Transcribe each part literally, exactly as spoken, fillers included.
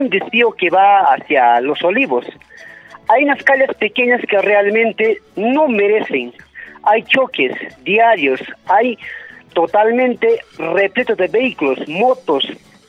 un desvío que va hacia Los Olivos. Hay unas calles pequeñas que realmente no merecen. Hay choques diarios, hay totalmente repleto de vehículos, motos,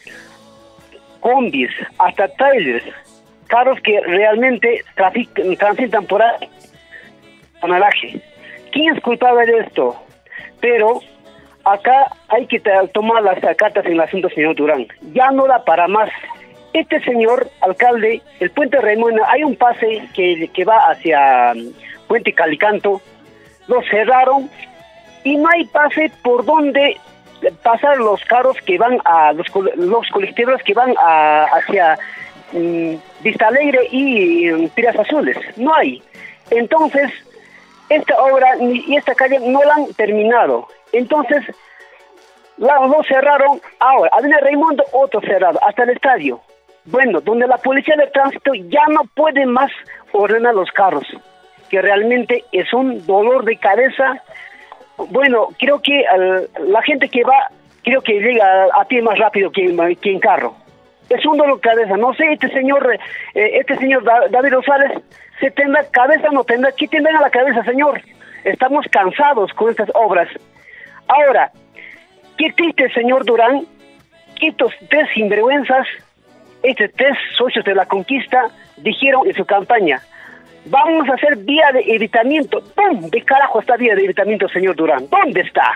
combis, hasta trailers, carros que realmente trafic- transitan por ahí. Tonelaje. ¿Quién es culpable de esto? Pero acá hay que tomar las cartas en el asunto, señor Durán. Ya no da para más. Este señor alcalde, el puente Raimundo, hay un pase que, que va hacia Puente Calicanto, lo cerraron y no hay pase por donde pasar los carros que van a, los, los colectivos que van a, hacia um, Vista Alegre y um, Piedras Azules. No hay. Entonces, esta obra y esta calle no la han terminado. Entonces, la, lo cerraron. Ahora, Avenida Raimundo, otro cerrado, hasta el estadio. Bueno, donde la policía de tránsito ya no puede más ordenar los carros, que realmente es un dolor de cabeza. Bueno, creo que uh, la gente que va, creo que llega a, a pie más rápido que, que en carro. Es un dolor de cabeza. No sé, este señor, eh, este señor David Rosales, ¿se tendrá cabeza o no tendrá? ¿Qué tendrá en la cabeza, señor? Estamos cansados con estas obras. Ahora, qué triste, señor Durán, que estos tres sinvergüenzas, estos tres socios de la conquista, dijeron en su campaña: vamos a hacer vía de evitamiento. ¿Dónde carajo está vía de evitamiento, señor Durán? ¿Dónde está?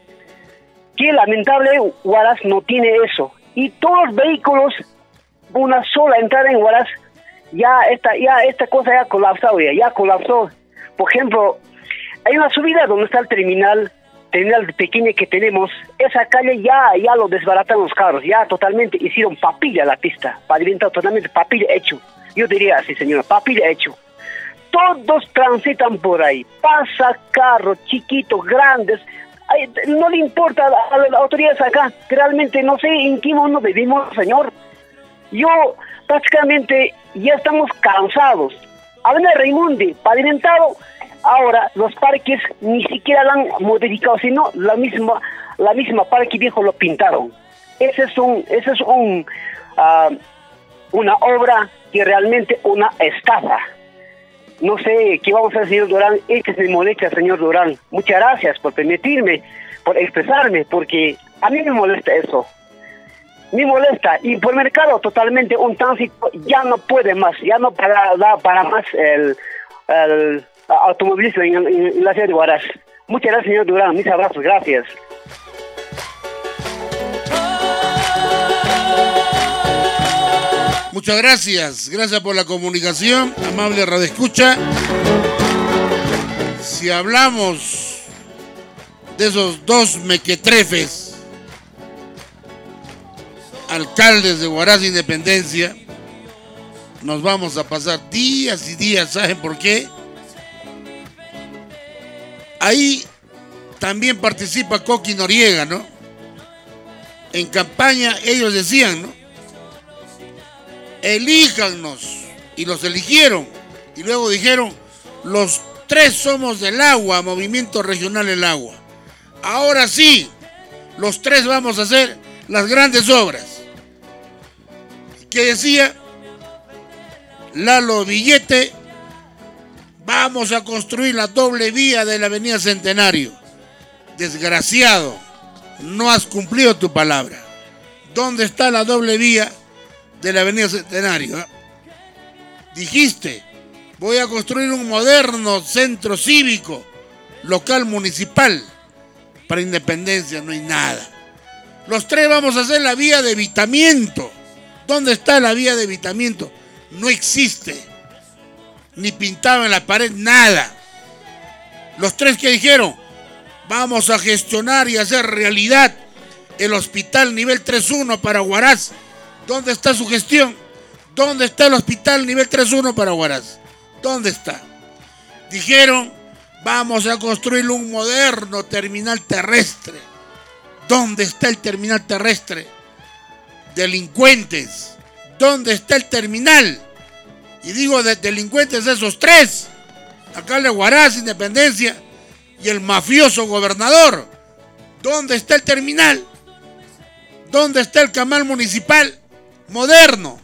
Qué lamentable, Huaraz no tiene eso. Y todos los vehículos, una sola entrada en Huaraz, ya esta, ya esta cosa ya ha colapsado, ya, ya colapsó. Por ejemplo, hay una subida donde está el terminal, terminal pequeño que tenemos. Esa calle ya, ya lo desbaratan los carros, ya totalmente hicieron papilla la pista, pavimentado totalmente, papilla hecho. Yo diría así, señora, papilla hecho. Todos transitan por ahí, pasa carros, chiquitos, grandes. Ay, no le importa a las autoridades acá, realmente no sé en qué mundo vivimos, señor. Yo prácticamente ya estamos cansados. Avenida Raimundo, pavimentado, ahora los parques ni siquiera la han modificado, sino la misma, la misma parque viejo lo pintaron. Ese es un, ese es un, uh, una obra que realmente una estafa. No sé qué vamos a hacer, señor Durán. Es que se me molesta, señor Durán. Muchas gracias por permitirme, por expresarme, porque a mí me molesta eso. Me molesta. Y por mercado totalmente un tránsito ya no puede más, ya no para, da para más el, el automovilismo en, en, en la ciudad de Huaraz. Muchas gracias, señor Durán. Mis abrazos, gracias. Muchas gracias, gracias por la comunicación, amable radioescucha. Si hablamos de esos dos mequetrefes, alcaldes de Huaraz Independencia, nos vamos a pasar días y días. ¿Saben por qué? Ahí también participa Coqui Noriega, ¿no? En campaña ellos decían, ¿no? Elíjanos, y los eligieron, y luego dijeron: los tres somos del agua, Movimiento Regional El Agua. Ahora sí, los tres vamos a hacer las grandes obras. ¿Qué decía Lalo Billete? Vamos a construir la doble vía de la avenida Centenario. Desgraciado, no has cumplido tu palabra. ¿Dónde está la doble vía de la avenida Centenario? ¿eh? Dijiste: voy a construir un moderno centro cívico local municipal. Para Independencia no hay nada. Los tres vamos a hacer la vía de evitamiento. ¿Dónde está la vía de evitamiento? No existe. Ni pintado en la pared, nada. Los tres que dijeron: vamos a gestionar y hacer realidad el hospital nivel tres uno para Huaraz. ¿Dónde está su gestión? ¿Dónde está el hospital nivel tres uno para Huaraz? ¿Dónde está? Dijeron: vamos a construir un moderno terminal terrestre. ¿Dónde está el terminal terrestre? Delincuentes. ¿Dónde está el terminal? Y digo de delincuentes esos tres. Alcalde de Huaraz, Independencia y el mafioso gobernador. ¿Dónde está el terminal? ¿Dónde está el camal municipal moderno?